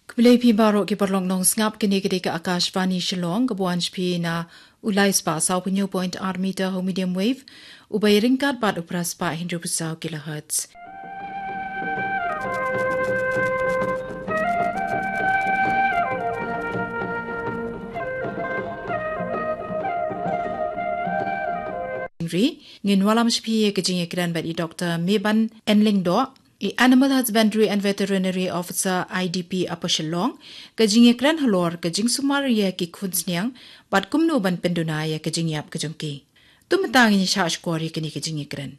Kbelay pi baro ki perlong nong ngap kini kini ke Akashvani Shillong kebuan pi na ulai spa sau punyo point meter ho medium wave ubay ringkat bat upras pa 100 kilohertz. Ngin walam spi ke jing ekran bat Dr. Meban Enlingdo Animal Husbandry and Veterinary Officer IDP Upper Shillong, kajing ekran halor kajing sumaria ki kunsniang, bat kumno ban pendunaya kajing yap kajungki. Tumatang ini syash kori kini kajing ekran.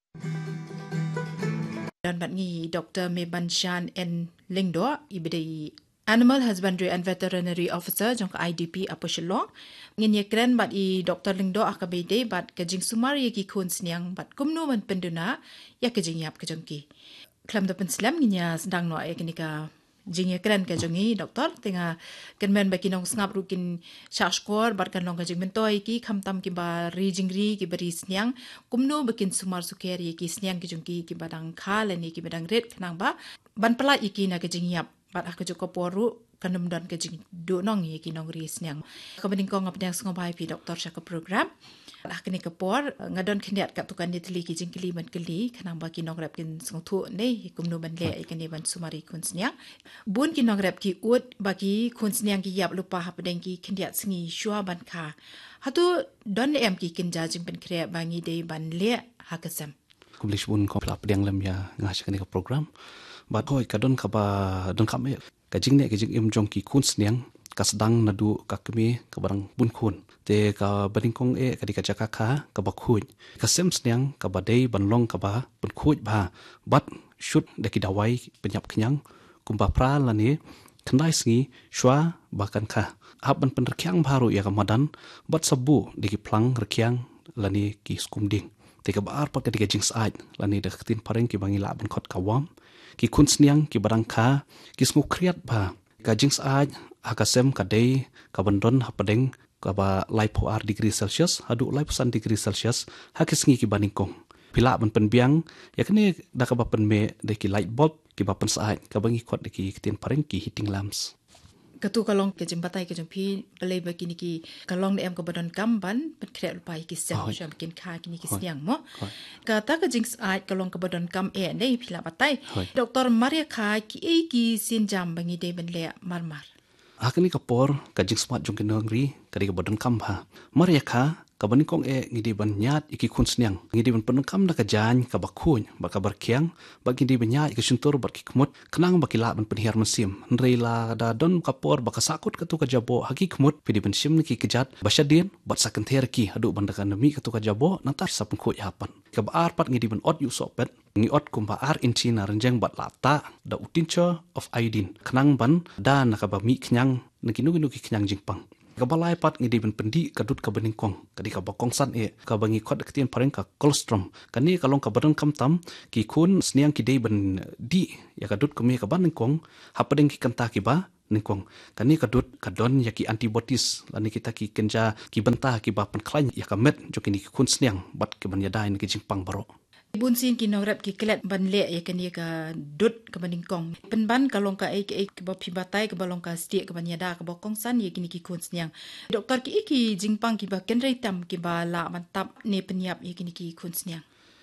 Dan bat ngi Dr. Meban Shan N. Lingdo, ibidai Animal Husbandry and Veterinary Officer jong IDP Upper Shillong. Ngin ekran bat Dr. Lingdo akabede bat kajing sumaria ki kunsniang, bat kumno ban penduna ya kajing yap kajungki. Kelam tu penslam niya sedang no ayat kenika jingnya keren ke jongi doktor tengah kenmen bagi nong ngap rukin syashkor barkan nong kajing mentoi ki kamtam ki ba rijingri ki beri sniang kumno bikin sumar sukeri ki sniang ki jongki ki badang khalani ki badang red kenang ba ban pelak iki na kajing yap bat aku joko poru kanum dan kajing do nong ki nong ri sniang kabanding ko ngap yang ngobai pi doktor syaka program lah kini kepor ngadon kendiat kat tukan diteli kijing keli man keli kanang ba kinong rap kin sungtu ne kumno ban le ikani ban sumari kunsniang bun kinong rap ki ut bagi kunsniang ki yap lupa hapdeng ki kendiat singi shua ban kha hatu don em ki kinja jing pen kre bangi de ban le hakasam kumlish bun ko plap deng lam ya ngas kani ka program ba koi kadon ka ba don kame kajing ne kajing im jong ki kunsniang kasdang nadu kakmi kabarang bun khun te ka badingkong kadika jaka kha ka bakhuj ka sems nyang ka badei banlong ka ba bun khuj ba bat shoot deki dawai penyap kenyang kumba pra lani thandai sngi shwa bakan kha haban pen rekyang baru ya kamadan bat sabu deki plang rekyang lani ki skumding te ka bar pat kadika jings aj lani dektin pareng ki bangi la ban khot kawam ki kunsniang ki barang kha ki smu kriat ba ka jings aj akasem kadei ka bandon hapadeng kaba laipo ar degree Celsius hadu laipo san degree Celsius hakis ngi ki baningkong pila ban penbiang yakni da ka bapen me de ki light bulb ki bapen saat ka bangi khot de ki tin pareng ki heating lamps katu kalong ke jembatai ke jempi belai bagi ni ki kalong em ke badan kamban pen kre lupai ki sem syam kin kha kini ki siang mo kata ke jings ai kalong ke badan kam nei pila batai Dr. Maria Kha ki sin jam bangi de ben le marmar akani kapor kajing smart jong kinongri kadi kabadon kambha maria kha kabani kong ngidi ban nyat iki kunsniang ngidi ban penengkam da kajan kabakhuny bakabar kyang bagindi banya iki suntur barki kmut kenang bakila ban penhiar mesim nreila da don kapor bakasakut katu kajabo haki kmut pidi ban sim ki kejat basyadin bat sakenter ki hadu bandakan demi katu kajabo nantar sapun khu yapan kabar pat ngidi ban ot yu sopet ngi ot kumba ar inchi na renjeng bat lata da utincha of iodine kenang ban da nakabami knyang nakinu ki knyang jingpang kabalai pat ngidi ben pendi kadut ka beningkong kadi ka bakong san ka bangi khot ketien pareng ka colostrum kani kalong ka badan kamtam ki kun sniang ki dei ben di ya kadut kumi ka baningkong hapadeng ki kanta ki ba ningkong kani kadut kadon ya ki antibodies lani kita ki kenja ki benta ki ba pen klan ya ka met jokini ki kun sniang bat ki ban yadai ni ki jingpang baro bun sin ki nograp ki klet ban le ya kan ka dut ka baning kong penban kalong ka ke ba pibatai ka balong ka sti ka ban yada ka bokong san ye kini ki kunsniang doktor ki jingpang ki ba kenrei tam ki ba la mantap ne penyap ye kini ki kunsniang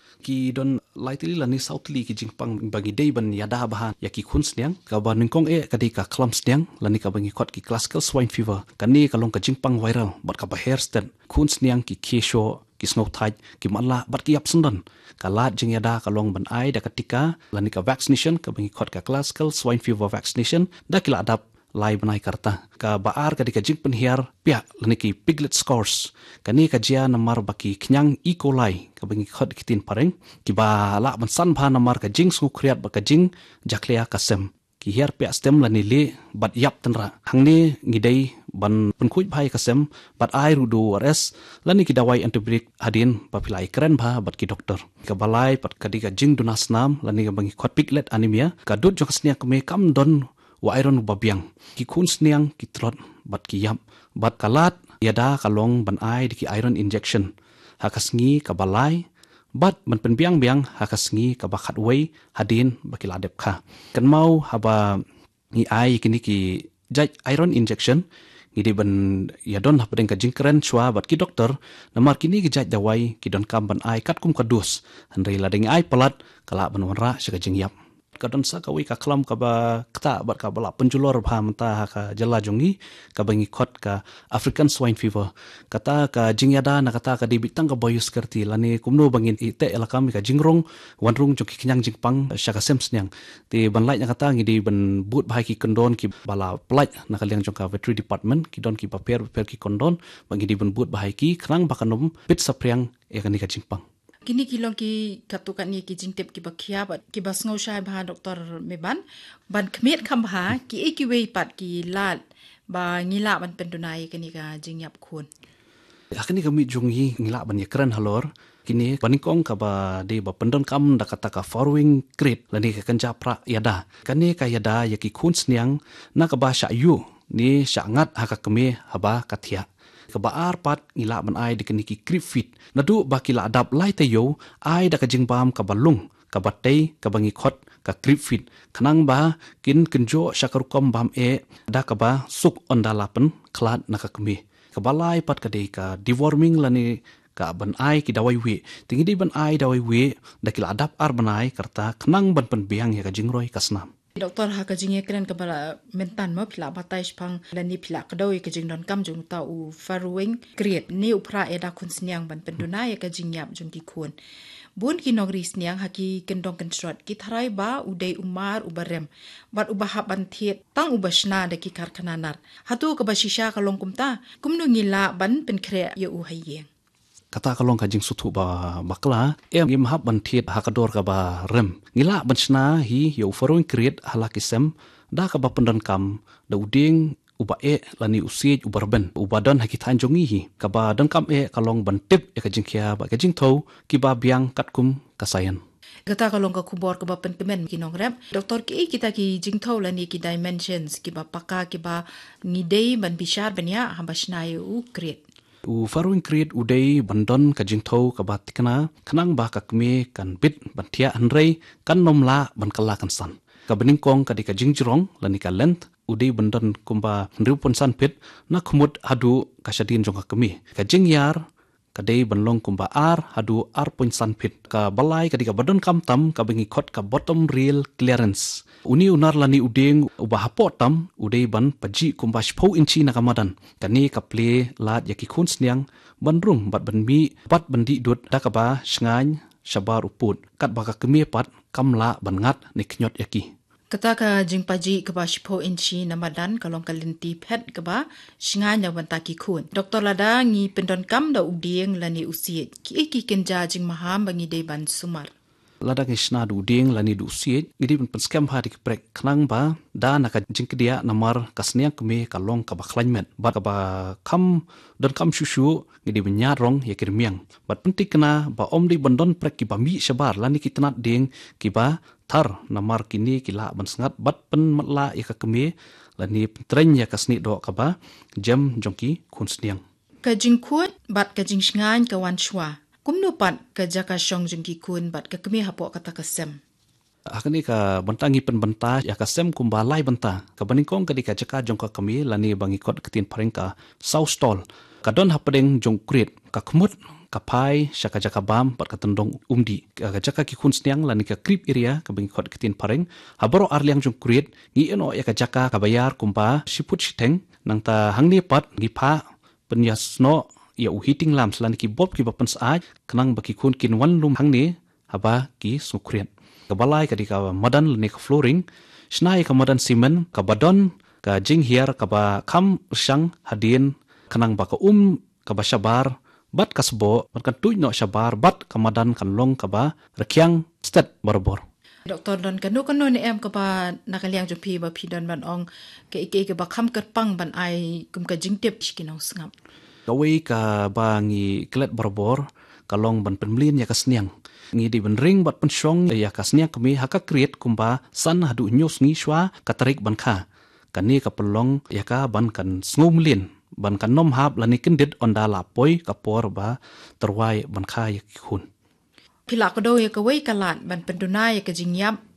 ki don lightly lani southly ki jingpang bagi dei ban yada bahan ya ki kunsniang ka ba ningkong kadi ka clumsniang lani ka bangi khot ki classical swine fever kani kalong ka jingpang viral bat ka ba hair stand kunsniang ki kesho ki snow tide ki mala bat ki yapsundan kalat jing yada kalong ban ai da ketika lani ka vaccination ka bangi khot ka classical swine fever vaccination da kila adap lai banai karta ka baar ka dika jing penhiar pia lani ki piglet scores kani ka jia namar baki knyang E. coli ka bangi khot kitin pareng ki ba la ban san bha namar ka jing sku kriat ba ka jing jaklia kasem ki hiar pia stem lani le bat yap tenra hangni ngidei ban penkuj bhai kasem bat ai rudu rs lani ki dawai antibiotic hadin papilai keren bha bat ki doktor ka balai pat kadi ka jing dunas nam lani ka bangi khot piglet anemia ka dut jok snia kame kam don wa iron babiang ki kun sniang ki trot bat ki yap bat kalat yada kalong ban ai ki iron injection hakasngi ka balai bat man penbiang-biang hakas ngi ka bakhat wei hadin bakil adep kha kan mau haba Ni ai kini ki jaj iron injection ngidi ban ya don hapdeng ka jingkren chwa bat ki doktor namar kini ki jaj dawai ki don kam ban ai kat kum kadus handai ladeng ai palat kala ban wanra saka jingyap kadon sa ka wi ka klam ka ba kta bat ka bala penjulor bha manta ka jala jongi ka bangi khot ka African swine fever kata ka jingyada na kata ka di bitang ka boyus kerti lani kumno bangin ite elakam ka jingrong wanrung joki kinyang jingpang syaka sems nyang ti ban lai na kata ngidi ban but bhai ki kondon ki bala plaj na kaliang jongka veterinary department ki don ki paper ki kondon bangi di ban but bhai ki krang bakanom pit sapriang e ka jingpang kini kilong ki katukan ni ki jingtep ki bakia bat ki basngau shai bha Dr. Meban ban kmet kham bha ki ekiwe pat ki lat ba ngila ban pendunai kini ka jingyap khun akini kami jungi ngila ban yakran halor kini panikong ka ba de ba pendon kam da kata ka following grade lani ka kanja pra yada kani ka yada yaki khun sniang na ka ba sha yu ni sha ngat ha ka keme haba kathia kebaar pat ngila ban ai dikeni ki grip fit nadu bakila adap lai te yo ai da ka jingbam ka balung ka batei ka bangi khot ka grip fit khanang ba kin kenjo shakarukom bam e da ka ba suk ondalapen klat na ka kemi ka balai pat ka de ka deworming lani ka ban ai ki dawai we tingi di ban ai dawai we da kila adap ar banai karta khanang ban pen biang ya ka jingroi kasnam Doktor ha ka jingye kren ka bala mentan mo pila batai spang lani pila kadoi ka jing don kam jung ta u faruing create ni upra eda kun sniang ban penduna ya ka jingyap jung ki kun bun ki nogri sniang ha ki kendong construct ki tharai ba udai umar ubarem bat ubahap ban thiet tang ubashna da ki karkhananar hatu ka bashisha ka longkum ta kumnu ngila ban pen khre ya u hayeng kata kalong kajing sutu ba bakla em hab ban thiet hakador ka ba rem ngila banchna hi yo following create halakisem da ka ba pendan kam da uding uba e lani usij ubarben ubadan hakitan jongi hi ka ba dan kam e kalong ban tip e kajing kya ba kajing tho ki ba biang katkum kasayan gata kalong ka kubor ka ba penkemen kinong rep doktor ki kita ki jingtho lani ki dimensions ki ba paka ki ba ngidei ban bishar banya habashna u create u following create udai bandon ka jingtho ka batikna khnang ba ka kme kan bit banthia hanrei kan nomla ban kala kan san ka beningkong ka dika jingjrong lani ka length udai bandon kumba nrupon san pit na khumut hadu ka shadin jong ka kme ka jingyar ka dei banlong kumba ar hadu ar point san pit ka balai ka dika badon kam tam ka bengi khot ka bottom rail clearance uni unar lani udeng uba hapo tam udei ban paji kumba shpo inchi na kamadan kani ka play lat yaki khun sniang banrung bat banmi bat bandi dut dakaba shngain shabar uput kat baka kemi pat kamla bangat niknyot yaki kata ka jingpaji ka ba shpo inchi namadan kalong kalinti phet ka ba shnga nya banta ki khun doktor lada ngi pendon kam da udieng lani usiet ki kenja jing maham bangi de ban sumar ladang isna du ding lani du siet ngidi pen scam ha dik prek khnang ba da naka jingkedia namar kasniang keme kalong ka bakhlainmet ba ka ba kham don kam shushu ngidi benya rong yakirmiang bat pentik kena ba omdi bandon prek ki ba mi shabar lani kitnat ding ki ba thar namar kini kila ban sangat bat pen matla yaka keme lani tren ya kasni do ka ba jam jongki kunsniang ka jingkhut bat ka jingsngan ka wanchwa kumno pat ka jaka shong jingki kun bat ka kemi hapo kata kasem akani ka bantangi pen banta ya kasem kumbalai banta ka baningkong ka dika jaka jongka kami lani bangi kot ketin parengka south stall ka don hapdeng jong kret ka khmut ka pai shaka jaka bam pat ka tendong umdi ka jaka ki khun sniang lani ka krip area ka bangi kot ketin pareng haboro arliang jong kret ngi eno ya ka jaka ka bayar kumpa siput siteng nang ta hangni pat ngi pha penyasno ya uhiting lam selani ki bob ki bapan saaj kenang baki kun kin wan lum hangni haba ki sukriat kabalai ka dika madan lani ka flooring snai ka madan simen ka badon ka jing hiar ka ba kham sang hadin kenang baka ka ba shabar bat kasbo bat kan tuj no shabar bat ka madan kan long ka ba rekyang stat barbor Doktor don kanu ni em ka ba nakaliang jumpi ba pidon ban ong ke ike ba kham kat pang ban ai kum ka jingtep shikinau sngap kawai ka ba ngi klet barbor kalong ban penmlin ya kasniang ngi di benring bat pensyong ya kasniang kami haka create kumba san hadu nyos ngi shwa katarik ban kha kani ka pelong ya ka ban kan snumlin ban kan nom hab lani kindit onda lapoi kapor ba terwai ban kha ya khun pila ko do ya kawai kalat ban penduna ya ka jingyap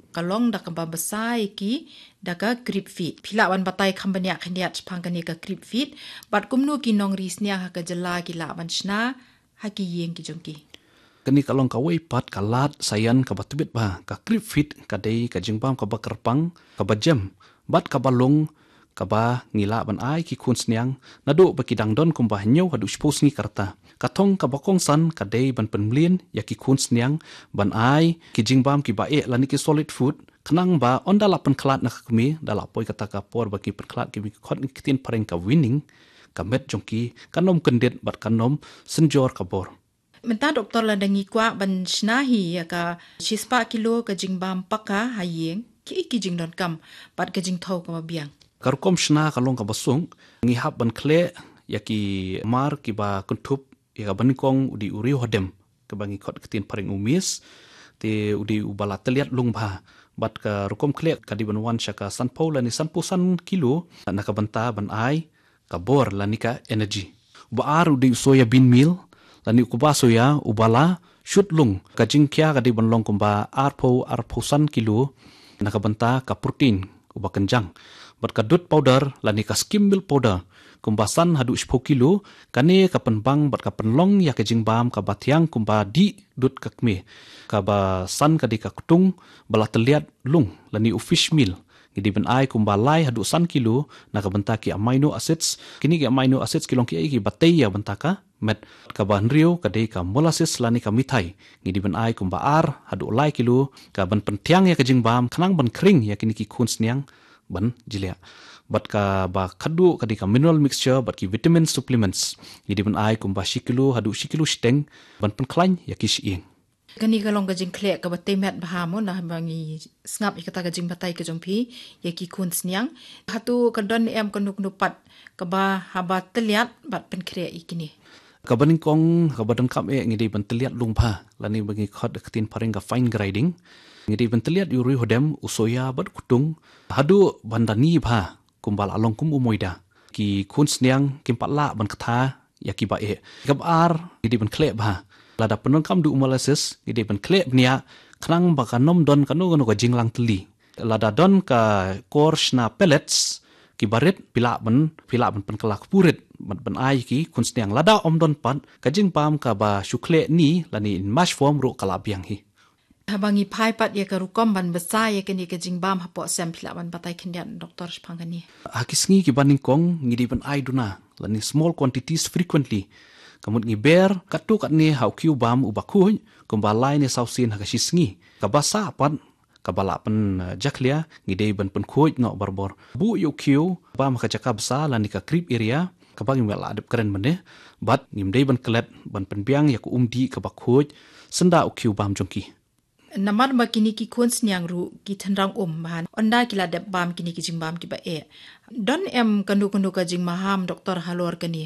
kalong dak ba besai ki daga grip fit phila wan batai khambania khaniat phangani ka grip fit bat kumnu ki nong risnia ha ka jela ki la ban shna ha ki yeng ki jongki kani kalong ka wei pat kalat sayan ka batubit ba ka grip fit ka dei ka jingbam ka bakarpang ka bajem bat ka balong ka ba ngila ban ai ki khun sniang nado ba ki dangdon kumba nyau hadu spos ngi karta katong ka bakong san ka dei ban penmlien ya ki khun sniang ban ai ki jingbam ki ba e lani ki solid food khnang ba onda la pen khlat na kmi dala poi kata ka por ba ki pen khlat ki khot ngi tin pareng ka winning ka met jongki kanom kendet bat kanom senjor ka bor menta doktor la dangi kwa ban shnahi ya ka shispa kilo ka jingbam paka hayeng ki jingdon kam bat ka jing thau ka biang karukom shna kalong ka basung ngi hab ban khle yaki mar ki ba kuntup ya banikong udi uri hodem ka bangi khot kitin paring umis te udi ubala teliat lung ba bat ka rukom khle ka di ban wan shaka san paula ni san pusan kilo na ka banta ban ai ka bor lanika energy ba ar udi soya bean meal lani kuba soya ubala shoot lung ka jingkya ka di ban long kumba ar pusan kilo na ka banta ka protein uba kenjang bat ka dut powder lani ka skim milk powder kumbasan hadu 10 kilo kane ka penbang bat ka penlong ya ke jingbam ka batiang kumba di dut ka kme ka ba san ka di ka kutung bala teliat lung lani fish meal ngidi ben ai kumba lai hadu san kilo na ka benta ki amino acids kini ki amino acids kilong ki ai ki batei ya benta ka met ka ban rio ka dei ka molasses lani ka mithai ngidi ben ai kumba ar hadu lai kilo ka ban pentiang ya ke jingbam khnang ban kring ya kini ki khun sniang ban jilia bat ka ba khadu kadi ka mineral mixture bat ki vitamin supplements ngidi ban ai kumba shikilo hadu shikilo steng ban pen klain ya ki shieng kani kalong ka jing khle ka batei met bahamo na bangi snap ikata ka jing batai ka jongpi ya ki khun sniang hatu ka don em kanuk nupat ka ba habat teliat bat pen kre ikini ka baning kong ka badan kam e ngidi ban teliat lungpha lani bangi khot katin paring ka fine grinding ngidi ban teliat yuri hodem usoya bat kutung hadu bandani bha kumbal along kum umoida ki khun sniang kim patla ban khatha ya ki ba e gab ar ngidi ban khle bha lada penon kam du molasses ngidi ban khle nia khnang ba kanom don kanu kanu ka jinglang teli lada don ka korshna pellets ki barit pila ban pen kelak purit ban ai ki khun sniang lada om don pan ka jingpam ka ba shukle ni lani in mash form ro kala biang hi habangi pai pat ya karukom ban besai ya kini ke jingbam hapo sampla ban batai kendian doktor spangani hakisngi ki baning kong ngidi ban ai duna lani small quantities frequently kamut ngi ber katu kat ni hau kiu bam ubakhu kumbalai ni sausin hakasisngi ka basa pan kabala pen jaklia ngide ban pen khoj no barbor bu yu kiu bam ka jaka basa lani ka krip area ka bang mel adep keren mene bat ngimdei ban klet ban pen biang yak umdi ka bakhoj senda u kiu bam jongki namar ma kini ki khun sniang ru ki thanrang ban onda kila dep bam kini ki jingbam ki ba e don em kanu ka jing maham doktor halor kani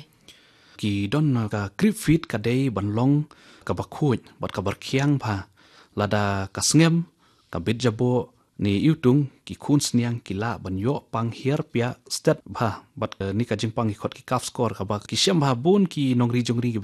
ki don ka krip fit ka dei ban long ka bakhoj bat ka bar khiang pha lada ka sngem ka bidjabo ni yutung ki khun sniang kila ban yo pang hier pia stat bha bat ni ka jingpang ki khot ki kaf score ka ba ki shem bha bun ki nongri jongri